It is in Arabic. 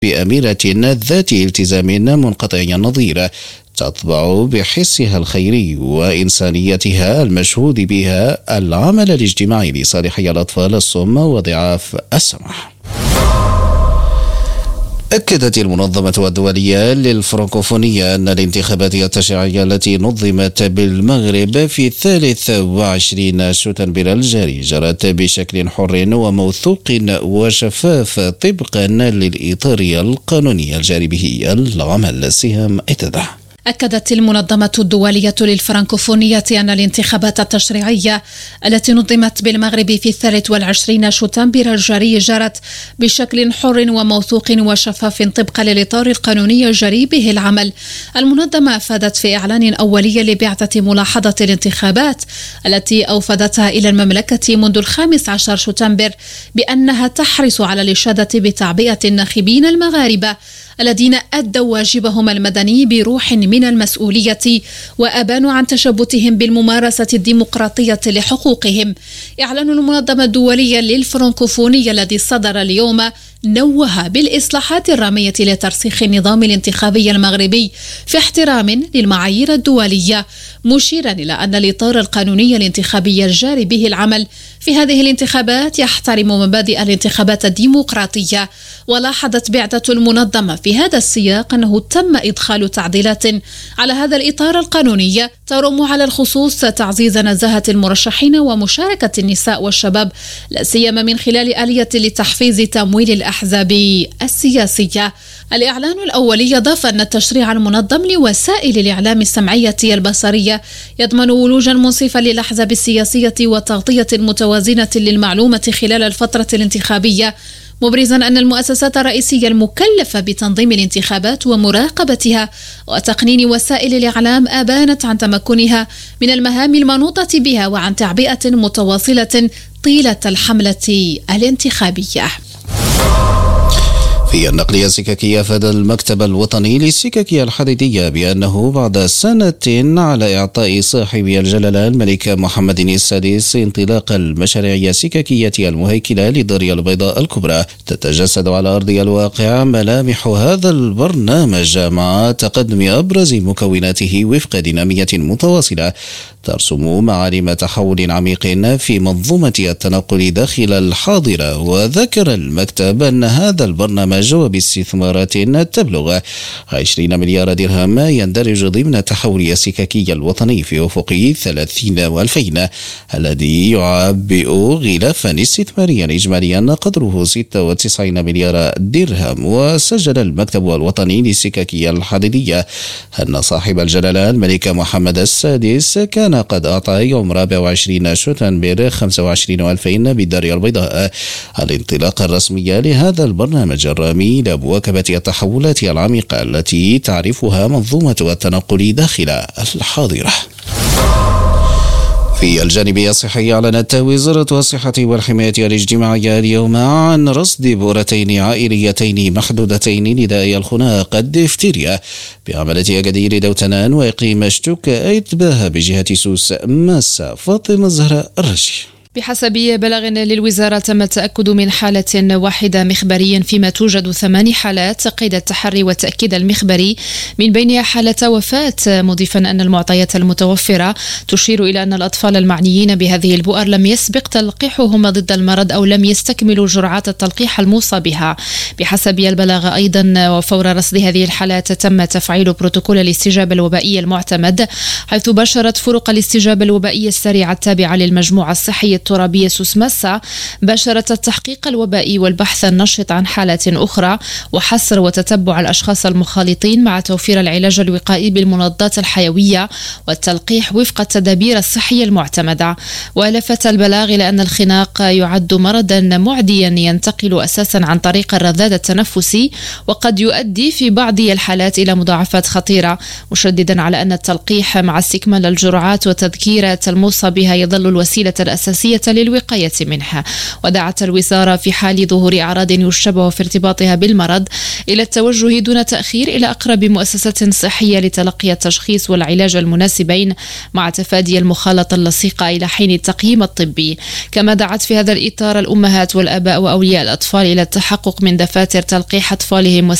بأميرة ذات التزام منقطع النظير تطبع بحسها الخيري وإنسانيتها المشهود بها العمل الاجتماعي لصالح الأطفال الصم وضعاف السمع. أكدت المنظمة الدولية للفرنكوفونية أن الانتخابات التشريعية التي نظمت بالمغرب في 23 شتنبر الجاري جرت بشكل حر وموثوق وشفاف طبقا للإطار القانوني الجاري به العمل. سهام اتضح. أكدت المنظمة الدولية للفرنكوفونية أن الانتخابات التشريعية التي نظمت بالمغرب في 23 شتنبر الجاري جرت بشكل حر وموثوق وشفاف طبقا للإطار القانوني الجاري به العمل. المنظمة أفادت في إعلان أولي لبعثة ملاحظة الانتخابات التي أوفدتها إلى المملكة منذ 15 شتنبر بأنها تحرص على الإشادة بتعبئة الناخبين المغاربة الذين أدوا واجبهم المدني بروح من المسؤولية وأبانوا عن تشبثهم بالممارسة الديمقراطية لحقوقهم. إعلان المنظمة الدولية للفرنكوفونية الذي صدر اليوم نوه بالإصلاحات الرامية لترسيخ النظام الانتخابي المغربي في احترام للمعايير الدولية، مشيرا إلى أن الإطار القانوني الانتخابي الجاري به العمل في هذه الانتخابات يحترم مبادئ الانتخابات الديمقراطية. ولاحظت بعثة المنظمة في هذا السياق أنه تم إدخال تعديلات على هذا الإطار القانوني ترم على الخصوص تعزيز نزاهة المرشحين ومشاركة النساء والشباب، لا سيما من خلال آلية لتحفيز تمويل الأحزاب السياسية. الإعلان الأولي أضاف أن التشريع المنظم لوسائل الإعلام السمعية البصرية يضمن ولوجا منصفا للأحزاب السياسية وتغطية متوازنة للمعلومة خلال الفترة الانتخابية، مبرزا أن المؤسسات الرئيسية المكلفة بتنظيم الانتخابات ومراقبتها وتقنين وسائل الإعلام أبانت عن تمكنها من المهام المنوطة بها وعن تعبئة متواصلة طيلة الحملة الانتخابية. في النقل السككي أفاد المكتب الوطني للسكك الحديدية بأنه بعد سنة على إعطاء صاحب الجلالة الملك محمد السادس انطلاق المشاريع السككية المهيكلة للدار البيضاء الكبرى، تتجسد على أرض الواقع ملامح هذا البرنامج مع تقدم أبرز مكوناته وفق دينامية متواصلة ترسم معالم تحول عميق في منظومة التنقل داخل الحاضرة. وذكر المكتب أن هذا البرنامج وباستثمارات تبلغ 20 مليار درهم يندرج ضمن التحول السككي الوطني في أفق 30 و2000 الذي يعبئ غلافا استثماريا إجماليا قدره 96 مليار درهم. وسجل المكتب الوطني للسكك الحديدية أن صاحب الجلالة الملك محمد السادس كان قد أعطى يوم 24 شتنبر 25 و2000 بالدار البيضاء الانطلاق الرسمي لهذا البرنامج الرامي لمواكبة التحولات العميقة التي تعرفها منظومة التنقل داخل الحاضرة. في الجانب الصحي، أعلنت وزارة الصحة والحماية الاجتماعية اليوم عن رصد بؤرتين عائليتين محدودتين لداء الخناق الدفتيريا بعملة أكادير دوتنان وإقليم شتوك أيتباه بجهة سوس ماسة. فاطمة الزهراء الرشي. بحسب بلاغ للوزارة تم التأكد من حالة واحدة مخبريا فيما توجد 8 حالات قيد التحري والتأكيد المخبري من بينها حالة وفاة، مضيفا أن المعطيات المتوفرة تشير إلى أن الأطفال المعنيين بهذه البؤر لم يسبق تلقيحهم ضد المرض أو لم يستكملوا جرعات التلقيح الموصى بها. بحسب البلاغ أيضا وفور رصد هذه الحالات تم تفعيل بروتوكول الاستجابة الوبائية المعتمد، حيث باشرت فرق الاستجابة الوبائية السريعة التابعة للمجموعة الصحية الترابية سوس ماسة باشرت التحقيق الوبائي والبحث النشط عن حالات أخرى وحصر وتتبع الأشخاص المخالطين مع توفير العلاج الوقائي بالمضادات الحيوية والتلقيح وفق التدابير الصحية المعتمدة. ولفت البلاغ إلى أن الخناق يعد مرضا معديا ينتقل أساسا عن طريق الرذاذ التنفسي وقد يؤدي في بعض الحالات إلى مضاعفات خطيرة، مشددا على أن التلقيح مع استكمال الجرعات وتذكير الموصى بها يظل الوسيلة الأساسية الصحية للوقاية منها. ودعت الوزارة في حال ظهور أعراض يشبه في ارتباطها بالمرض إلى التوجه دون تأخير إلى أقرب مؤسسة صحية لتلقي التشخيص والعلاج المناسبين مع تفادي المخالطة اللصيقة إلى حين التقييم الطبي. كما دعت في هذا الإطار الأمهات والآباء وأولياء الأطفال إلى التحقق من دفاتر تلقيح أطفالهم